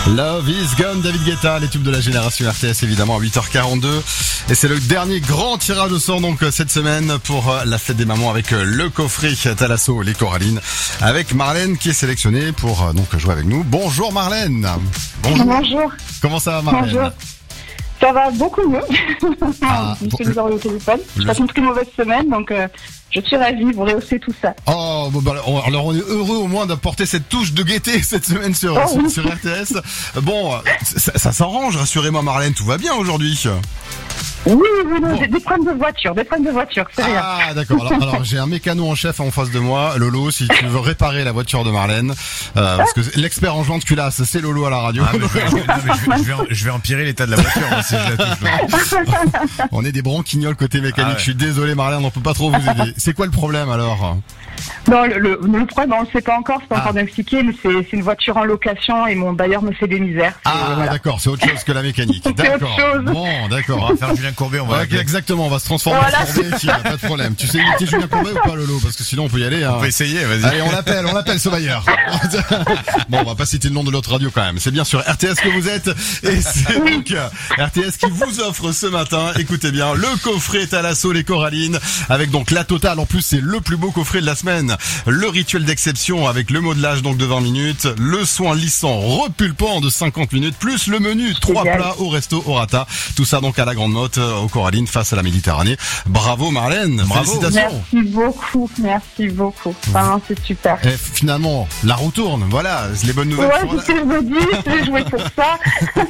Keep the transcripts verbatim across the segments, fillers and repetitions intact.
Love is Gone, David Guetta, les tubes de la génération R T S évidemment à huit heures quarante-deux. Et c'est le dernier grand tirage au sort donc cette semaine pour la fête des mamans avec le coffret Thalasso Les Corallines avec Marlène qui est sélectionnée pour donc jouer avec nous. Bonjour Marlène. Bonjour. Bonjour. Comment ça va Marlène? Bonjour. Ça va beaucoup mieux. Ah, je bon, suis le... au téléphone. Je le... passe une très mauvaise semaine, donc euh, je suis ravie pour rehausser tout ça. Oh, bon, bah, alors on est heureux au moins d'apporter cette touche de gaieté cette semaine sur, oh, sur, oui. sur R T S. Bon, ça, ça s'arrange, rassurez-moi Marlène, tout va bien aujourd'hui. Oui, oui, non, bon. des, des problèmes de voiture, des problèmes de voiture, c'est rien. Ah, d'accord. Alors, alors j'ai un mécano en chef en face de moi, Lolo, si tu veux réparer la voiture de Marlène, euh, parce que l'expert en jointe culasse, c'est Lolo à la radio. Ah, mais je, vais, non, mais je, vais, je, vais, je vais empirer l'état de la voiture hein, si je la touche. On est des branquignoles côté mécanique. Ah ouais. Je suis désolé Marlène, on peut pas trop vous aider. C'est quoi le problème alors? Non, le, le, le problème, on ne le sait pas encore, c'est pas ah. encore bien expliqué, mais c'est, c'est une voiture en location et mon bailleur me fait des misères. Ah, voilà. D'accord, c'est autre chose que la mécanique. D'accord. Bon, d'accord. On va faire Julien Courbet, on va. Okay, exactement, on va se transformer voilà. en Courbet, tiens, pas de problème. Tu sais imiter Julien Courbet ou pas, Lolo? Parce que sinon on peut y aller. Hein. On peut essayer, vas-y. Allez, on l'appelle, on l'appelle ce bailleur. Bon, on va pas citer le nom de l'autre radio quand même. C'est bien sur R T S que vous êtes. Et c'est donc R T S qui vous offre ce matin, écoutez bien, le coffret Thalasso Les Corallines, avec donc la totale. En plus, c'est le plus beau coffret de la semaine. Le rituel d'exception avec le modelage donc de vingt minutes, le soin lissant repulpant de cinquante minutes, plus le menu trois plats au resto Orata. Tout ça donc à la Grande Motte, aux Corallines, face à la Méditerranée. Bravo Marlène, bravo. Félicitations. Merci beaucoup, merci beaucoup. Vraiment, c'est super. Et finalement, la roue tourne, voilà, les bonnes nouvelles. Ouais, c'est ce que je me dis, j'ai joué pour ça.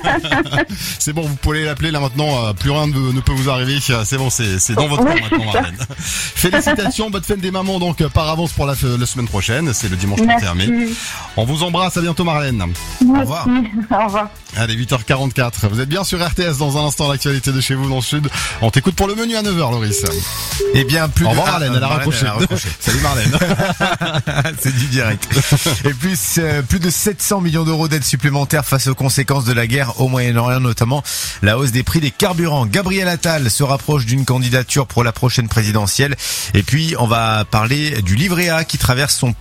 C'est bon, vous pouvez l'appeler là maintenant, plus rien ne, ne peut vous arriver. C'est bon, c'est, c'est dans votre camp maintenant Marlène. Félicitations, bonne fête des mamans donc par avance pour la, la semaine prochaine, c'est le dimanche trente et un mai. On vous embrasse, à bientôt Marlène. Merci. Au revoir. Au revoir. Allez, huit heures quarante-quatre. Vous êtes bien sur R T S dans un instant, l'actualité de chez vous dans le sud. On t'écoute pour le menu à neuf heures, Loris. Eh bien, plus Au revoir de... Marlène, ah, elle a Marlène, raccroché. Elle a raccroché. Salut Marlène. C'est du direct. Et plus, euh, plus de sept cents millions d'euros d'aide supplémentaires face aux conséquences de la guerre au Moyen-Orient, notamment la hausse des prix des carburants. Gabriel Attal se rapproche d'une candidature pour la prochaine présidentielle. Et puis, on va parler du livret A qui traverse son